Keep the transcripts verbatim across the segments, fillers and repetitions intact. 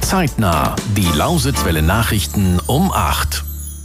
Zeitnah. Die Lausitzwelle Nachrichten um acht.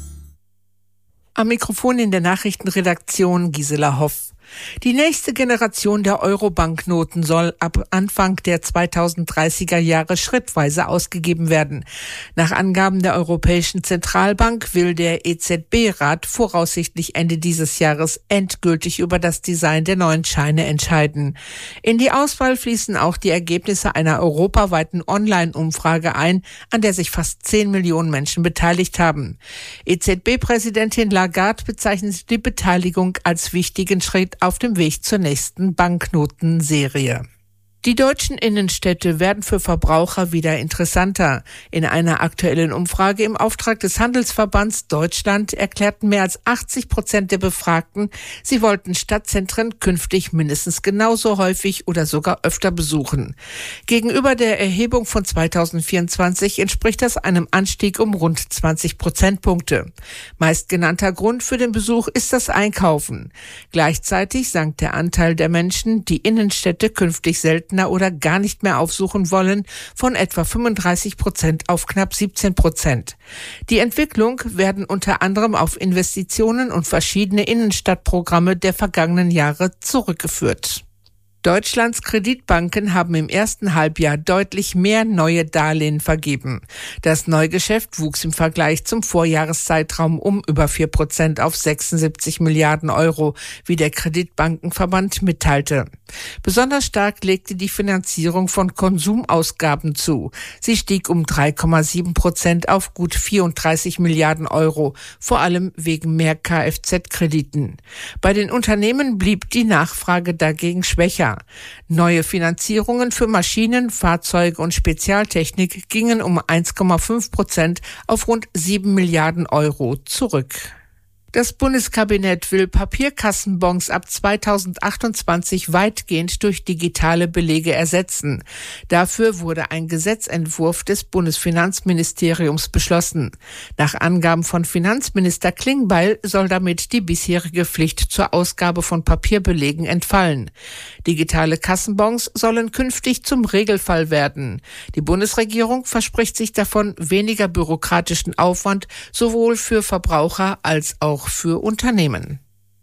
Am Mikrofon in der Nachrichtenredaktion Gisela Hoff. Die nächste Generation der Euro-Banknoten soll ab Anfang der zweitausenddreißiger Jahre schrittweise ausgegeben werden. Nach Angaben der Europäischen Zentralbank will der E Z B-Rat voraussichtlich Ende dieses Jahres endgültig über das Design der neuen Scheine entscheiden. In die Auswahl fließen auch die Ergebnisse einer europaweiten Online-Umfrage ein, an der sich fast zehn Millionen Menschen beteiligt haben. E Z B-Präsidentin Lagarde bezeichnet die Beteiligung als wichtigen Schritt auf dem Weg zur nächsten Banknotenserie. Die deutschen Innenstädte werden für Verbraucher wieder interessanter. In einer aktuellen Umfrage im Auftrag des Handelsverbands Deutschland erklärten mehr als achtzig Prozent der Befragten, sie wollten Stadtzentren künftig mindestens genauso häufig oder sogar öfter besuchen. Gegenüber der Erhebung von zweitausendvierundzwanzig entspricht das einem Anstieg um rund zwanzig Prozentpunkte. Meistgenannter Grund für den Besuch ist das Einkaufen. Gleichzeitig sank der Anteil der Menschen, die Innenstädte künftig selten oder gar nicht mehr aufsuchen wollen, von etwa fünfunddreißig Prozent auf knapp siebzehn Prozent. Die Entwicklung werden unter anderem auf Investitionen und verschiedene Innenstadtprogramme der vergangenen Jahre zurückgeführt. Deutschlands Kreditbanken haben im ersten Halbjahr deutlich mehr neue Darlehen vergeben. Das Neugeschäft wuchs im Vergleich zum Vorjahreszeitraum um über vier Prozent auf sechsundsiebzig Milliarden Euro, wie der Kreditbankenverband mitteilte. Besonders stark legte die Finanzierung von Konsumausgaben zu. Sie stieg um drei Komma sieben Prozent auf gut vierunddreißig Milliarden Euro, vor allem wegen mehr Kfz-Krediten. Bei den Unternehmen blieb die Nachfrage dagegen schwächer. Neue Finanzierungen für Maschinen, Fahrzeuge und Spezialtechnik gingen um eins Komma fünf Prozent auf rund sieben Milliarden Euro zurück. Das Bundeskabinett will Papierkassenbons ab zweitausendachtundzwanzig weitgehend durch digitale Belege ersetzen. Dafür wurde ein Gesetzentwurf des Bundesfinanzministeriums beschlossen. Nach Angaben von Finanzminister Klingbeil soll damit die bisherige Pflicht zur Ausgabe von Papierbelegen entfallen. Digitale Kassenbons sollen künftig zum Regelfall werden. Die Bundesregierung verspricht sich davon weniger bürokratischen Aufwand, sowohl für Verbraucher als auch für Unternehmen.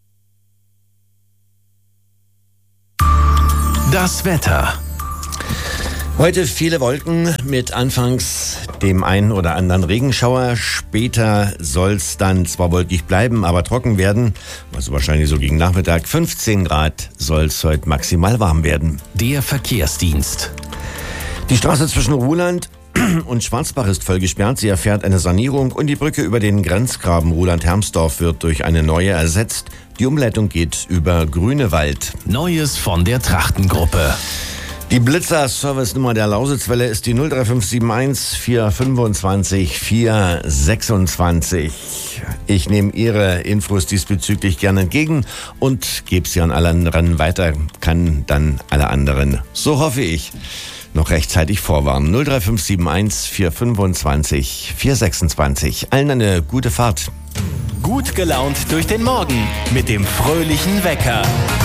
Das Wetter. Heute viele Wolken mit anfangs dem einen oder anderen Regenschauer. Später soll es dann zwar wolkig bleiben, aber trocken werden. Also wahrscheinlich so gegen Nachmittag. fünfzehn Grad soll es heute maximal warm werden. Der Verkehrsdienst. Die Straße zwischen Ruhland und Schwarzbach ist voll gesperrt. Sie erfährt eine Sanierung und die Brücke über den Grenzgraben Ruhland-Hermsdorf wird durch eine neue ersetzt. Die Umleitung geht über Grünewald. Neues von der Trachtengruppe. Die Blitzer-Service-Nummer der Lausitzwelle ist die null drei fünf sieben eins vier fünfundzwanzig vier sechsundzwanzig. Ich nehme Ihre Infos diesbezüglich gerne entgegen und gebe sie an alle anderen weiter, kann dann alle anderen, so hoffe ich, noch rechtzeitig vorwarnen. null drei fünf sieben eins vier fünfundzwanzig vier sechsundzwanzig. Allen eine gute Fahrt. Gut gelaunt durch den Morgen mit dem fröhlichen Wecker.